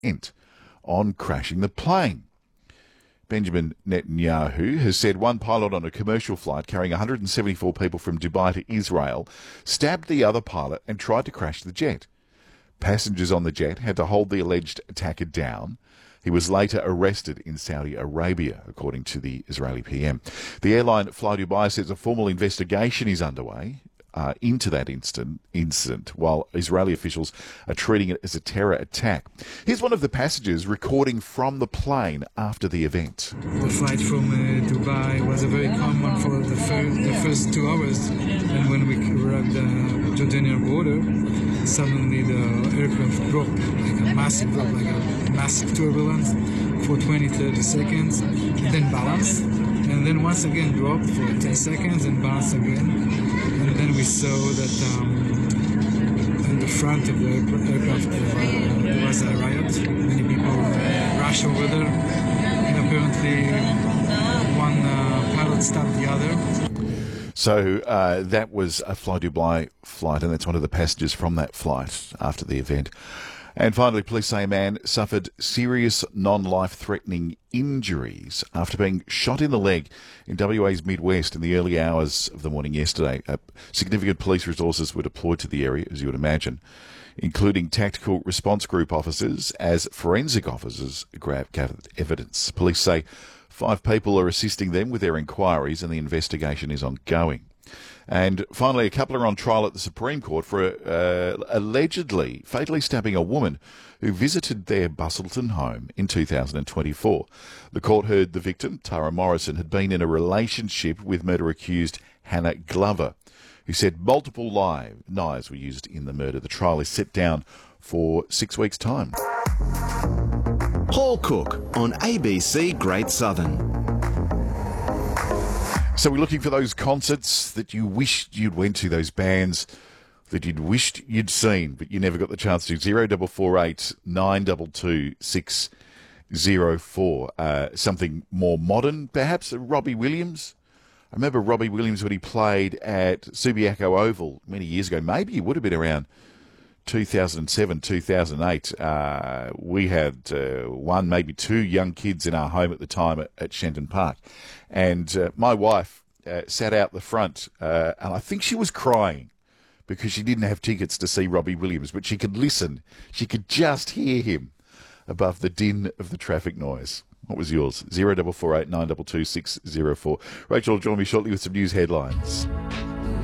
intent on crashing the plane. Benjamin Netanyahu has said one pilot on a commercial flight carrying 174 people from Dubai to Israel stabbed the other pilot and tried to crash the jet. Passengers on the jet had to hold the alleged attacker down. He was later arrested in Saudi Arabia, according to the Israeli PM. The airline Fly Dubai says a formal investigation is underway into that incident, while Israeli officials are treating it as a terror attack. Here's one of the passengers recording from the plane after the event. The flight from Dubai was a very calm one for the first 2 hours, and when we arrived at the Jordanian border, suddenly the aircraft dropped, like a massive drop, like a massive turbulence for 20-30 seconds, and then balanced, and then once again dropped for 10 seconds and balanced again. And then we saw that in the front of the aircraft there was a riot. Many people rushed over there, and apparently one pilot stabbed the other. So that was a Fly Dubai flight, and that's one of the passengers from that flight after the event. And finally, police say a man suffered serious non-life-threatening injuries after being shot in the leg in WA's Midwest in the early hours of the morning yesterday. Significant police resources were deployed to the area, as you would imagine, including tactical response group officers as forensic officers gathered evidence. Police say 5 people are assisting them with their inquiries and the investigation is ongoing. And finally, a couple are on trial at the Supreme Court for allegedly fatally stabbing a woman who visited their Busselton home in 2024. The court heard the victim, Tara Morrison, had been in a relationship with murder-accused Hannah Glover, who said multiple knives were used in the murder. The trial is set down for 6 weeks' time. Paul Cook on ABC Great Southern. So we're looking for those concerts that you wished you'd went to, those bands that you'd wished you'd seen, but you never got the chance to. 0448 922 604. Something more modern, perhaps. Robbie Williams. I remember Robbie Williams when he played at Subiaco Oval many years ago. Maybe it would have been around 2007, 2008. We had one, maybe 2 young kids in our home at the time at Shenton Park. And my wife sat out the front, and I think she was crying because she didn't have tickets to see Robbie Williams, but she could listen. She could just hear him above the din of the traffic noise. What was yours? 0448 922 604. Rachel will join me shortly with some news headlines.